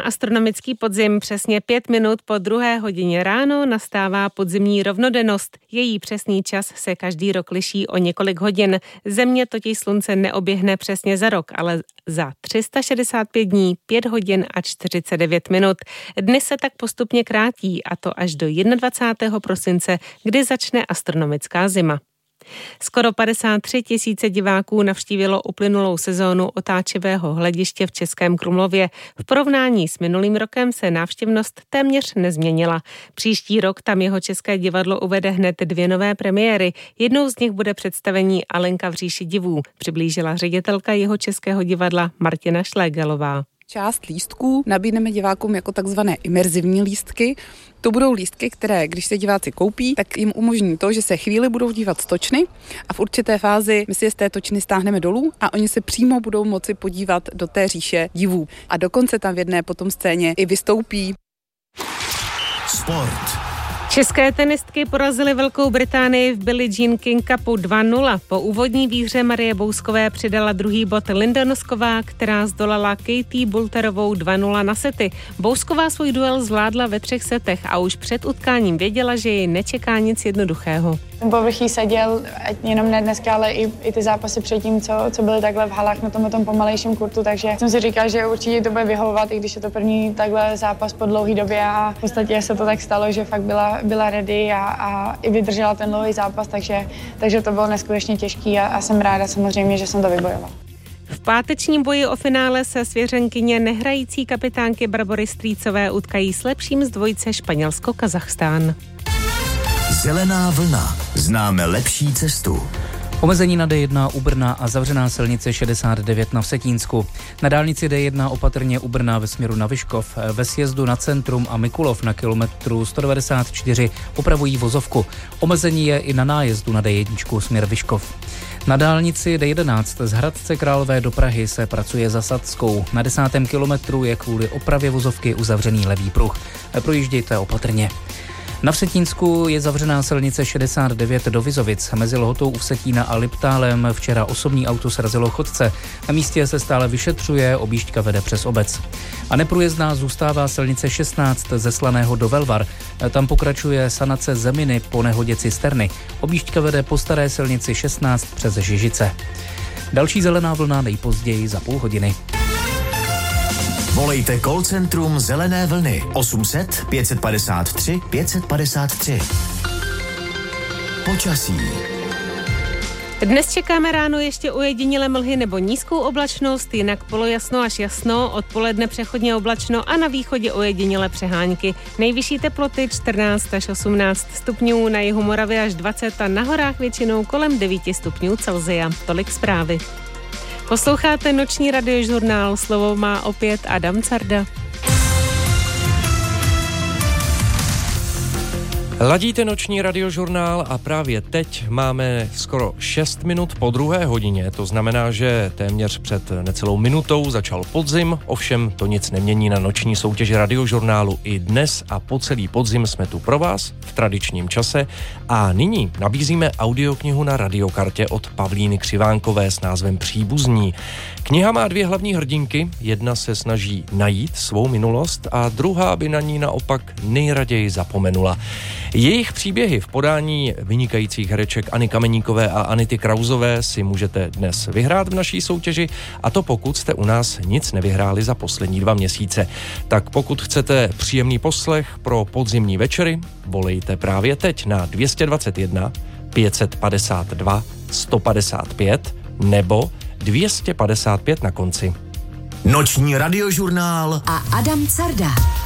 astronomický podzim. Přesně 5 minut po 2 hodině ráno nastává podzimní rovnodennost. Její přesný čas se každý rok liší o několik hodin. Země totiž slunce neoběhne přesně za rok, ale za 365 dní, 5 hodin a 49 minut. Dny se tak postupně krátí, a to až do 21. prosince, kdy začne astronomická zima. Skoro 53 000 diváků navštívilo uplynulou sezónu otáčivého hlediště v Českém Krumlově. V porovnání s minulým rokem se návštěvnost téměř nezměnila. Příští rok tam jeho České divadlo uvede hned 2 nové premiéry. Jednou z nich bude představení Alenka v říši divů, přiblížila ředitelka jeho Českého divadla Martina Šlégelová. Část lístků nabídneme divákům jako takzvané imerzivní lístky. To budou lístky, které, když se diváci koupí, tak jim umožní to, že se chvíli budou dívat z točny a v určité fázi my si je z té točny stáhneme dolů a oni se přímo budou moci podívat do té říše divů. A dokonce tam v jedné potom scéně i vystoupí. Sport. České tenistky porazily Velkou Británii v Billie Jean King Cupu 2-0. Po úvodní výhře Marie Bouskové přidala druhý bod Linda Nosková, která zdolala Katie Boulterovou 2-0 na sety. Bousková svůj duel zvládla ve 3 setech a už před utkáním věděla, že jej nečeká nic jednoduchého. Ten povrchí seděl, jenom ne dneska, ale i ty zápasy předtím, co byly takhle v halách na tom pomalejším kurtu, takže jsem si říkal, že určitě to bude vyhovovat, i když je to první takhle zápas po dlouhé době a v podstatě se to tak stalo, že fakt byla ready a i vydržela ten dlouhý zápas, takže to bylo neskutečně těžký a jsem ráda samozřejmě, že jsem to vybojovala. V pátečním boji o finále se svěřenkyně nehrající kapitánky Barbory Strýcové utkají s lepším z dvojice Španělsko-Kazachstán. Zelená vlna. Známe lepší cestu. Omezení na D1 u Brna a zavřená silnice 69 na Vsetínsku. Na dálnici D1 opatrně u Brna ve směru na Vyškov. Ve sjezdu na Centrum a Mikulov na kilometru 194 opravují vozovku. Omezení je i na nájezdu na D1 směr Vyškov. Na dálnici D11 z Hradce Králové do Prahy se pracuje za Sadskou. Na 10. kilometru je kvůli opravě vozovky uzavřený levý pruh. Projíždějte opatrně. Na Vsetínsku je zavřená silnice 69 do Vizovic. Mezi Lhotou u Vsetína a Liptálem včera osobní auto srazilo chodce. Na místě se stále vyšetřuje, objížďka vede přes obec. A neprůjezdná zůstává silnice 16 ze Slaného do Velvar. Tam pokračuje sanace zeminy po nehodě cisterny. Objížďka vede po staré silnici 16 přes Žižice. Další zelená vlna nejpozději za půl hodiny. Volejte call centrum Zelené vlny 800 553 553. Počasí. Dnes čekáme ráno ještě ojedinělé mlhy nebo nízkou oblačnost, jinak polojasno až jasno, odpoledne přechodně oblačno a na východě ojedinělé přehánky. Nejvyšší teploty 14 až 18 stupňů, na jihu Moravy až 20 a na horách většinou kolem 9 stupňů Celsia. Tolik zprávy. Posloucháte noční radiožurnál, slovo má opět Adam Carda. Ladíte noční radiožurnál a právě teď máme skoro 6 minut po 2 hodině, to znamená, že téměř před necelou minutou začal podzim, ovšem to nic nemění na noční soutěži radiožurnálu. I dnes a po celý podzim jsme tu pro vás v tradičním čase a nyní nabízíme audioknihu na radiokartě od Pavlíny Křivánkové s názvem Příbuzní. Kniha má 2 hlavní hrdinky, jedna se snaží najít svou minulost a druhá by na ní naopak nejraději zapomenula. Jejich příběhy v podání vynikajících hereček Anny Kameníkové a Anity Krauzové si můžete dnes vyhrát v naší soutěži, a to pokud jste u nás nic nevyhráli za poslední 2 měsíce. Tak pokud chcete příjemný poslech pro podzimní večery, volejte právě teď na 221 552 155 nebo 255 na konci. Noční radiožurnál a Adam Carda.